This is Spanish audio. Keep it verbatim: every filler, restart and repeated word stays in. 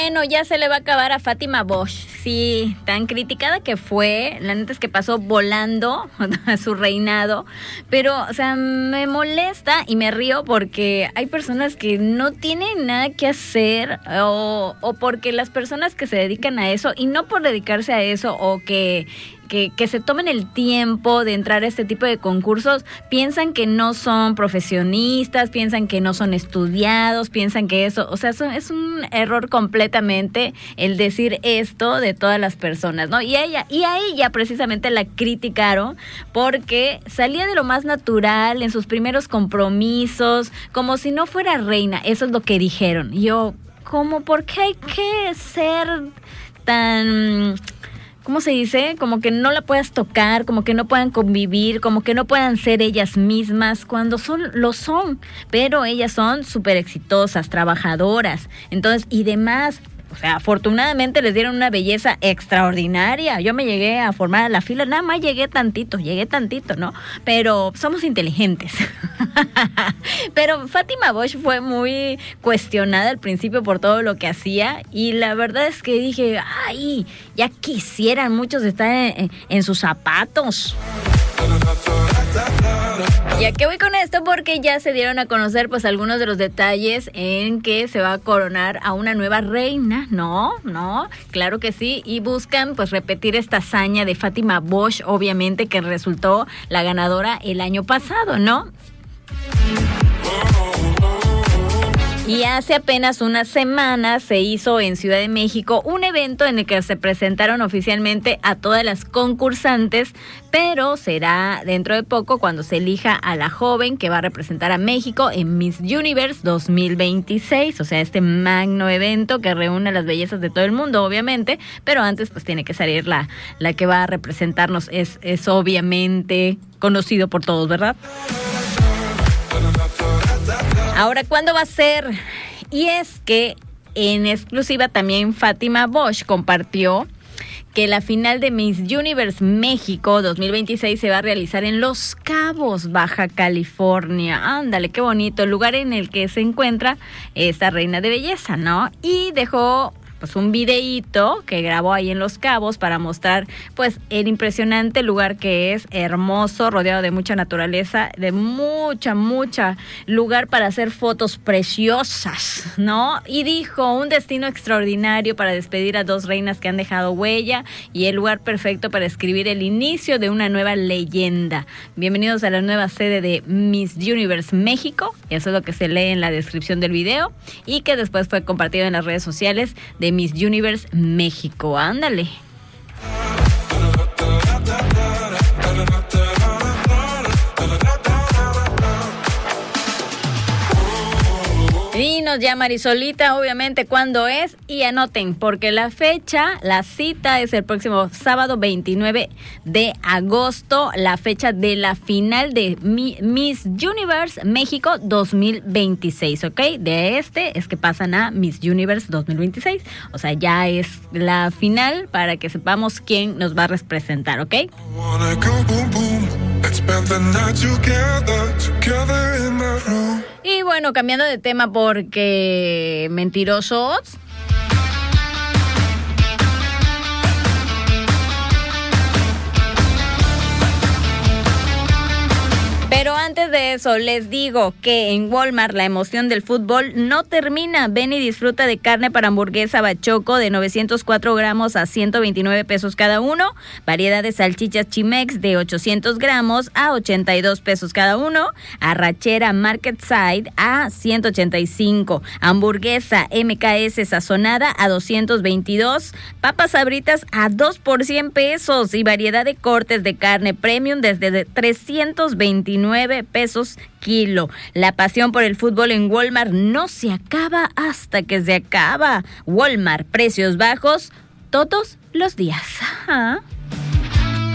bueno, ya se le va a acabar a Fátima Bosch. Sí, tan criticada que fue, la neta es que pasó volando a su reinado, pero, o sea, me molesta y me río porque hay personas que no tienen nada que hacer o, o porque las personas que se dedican a eso, y no por dedicarse a eso o que... Que, que se tomen el tiempo de entrar a este tipo de concursos, piensan que no son profesionistas, piensan que no son estudiados, piensan que eso, o sea, eso es un error completamente el decir esto de todas las personas, ¿no? Y a ella, y a ella precisamente la criticaron porque salía de lo más natural en sus primeros compromisos, como si no fuera reina, eso es lo que dijeron. Y yo, ¿cómo? ¿Por qué hay que ser tan... ¿cómo se dice? Como que no la puedas tocar, como que no puedan convivir, como que no puedan ser ellas mismas, cuando son, lo son, pero ellas son súper exitosas, trabajadoras, entonces, y demás. O sea, afortunadamente les dieron una belleza extraordinaria. Yo me llegué a formar a la fila, nada más llegué tantito, llegué tantito, ¿no? Pero somos inteligentes. Pero Fátima Bosch fue muy cuestionada al principio por todo lo que hacía, y la verdad es que dije, ay, ya quisieran muchos estar en, en sus zapatos. ¿Y a qué voy con esto? Porque ya se dieron a conocer pues algunos de los detalles en que se va a coronar a una nueva reina, ¿no? ¿No? Claro que sí, y buscan pues repetir esta hazaña de Fátima Bosch, obviamente, que resultó la ganadora el año pasado, ¿no? Y hace apenas unas semanas se hizo en Ciudad de México un evento en el que se presentaron oficialmente a todas las concursantes, pero será dentro de poco cuando se elija a la joven que va a representar a México en Miss Universe dos mil veintiséis, o sea, este magno evento que reúne a las bellezas de todo el mundo, obviamente, pero antes pues tiene que salir la, la que va a representarnos, es, es obviamente conocido por todos, ¿verdad? Ahora, ¿cuándo va a ser? Y es que en exclusiva también Fátima Bosch compartió que la final de Miss Universe México dos mil veintiséis se va a realizar en Los Cabos, Baja California. Ándale, qué bonito, el lugar en el que se encuentra esta reina de belleza, ¿no? Y dejó pues un videíto que grabó ahí en Los Cabos para mostrar pues el impresionante lugar que es, hermoso, rodeado de mucha naturaleza, de mucha, mucha lugar para hacer fotos preciosas, ¿no? Y dijo, un destino extraordinario para despedir a dos reinas que han dejado huella y el lugar perfecto para escribir el inicio de una nueva leyenda. Bienvenidos a la nueva sede de Miss Universe México, eso es lo que se lee en la descripción del video y que después fue compartido en las redes sociales de Miss Universe México. Ándale. Dinos ya, Marisolita, obviamente cuándo es, y anoten, porque la fecha, la cita es el próximo sábado veintinueve de agosto, la fecha de la final de Mi, Miss Universe México dos mil veintiséis, ¿ok? De este es que pasan a Miss Universe dos mil veintiséis, o sea, ya es la final para que sepamos quién nos va a representar, ¿ok? Y bueno, cambiando de tema porque mentirosos. Pero antes de eso, les digo que en Walmart la emoción del fútbol no termina. Ven y disfruta de carne para hamburguesa Bachoco de novecientos cuatro gramos a ciento veintinueve pesos cada uno. Variedad de salchichas Chimex de ochocientos gramos a ochenta y dos pesos cada uno. Arrachera Market Side a ciento ochenta y cinco. Hamburguesa M K S sazonada a doscientos veintidós. Papas Sabritas a dos por cien pesos. Y variedad de cortes de carne premium desde trescientos veintinueve pesos kilo. La pasión por el fútbol en Walmart no se acaba hasta que se acaba. Walmart, precios bajos todos los días. Ajá.